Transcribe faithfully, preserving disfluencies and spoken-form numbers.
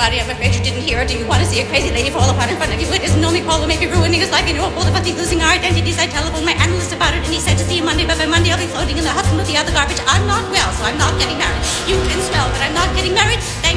everybody. I'm afraid you didn't hear it. Do you want to see a crazy lady fall apart in front of you? It isn't only Paul who may be ruining his life. You know, both of us be losing our identities. I telephoned my analyst about it, and he said to see you Monday, but by Monday I'll be floating in the Hudson with the other garbage. I'm not well, so I'm not getting married. You've been swell, but I'm not getting married. Thank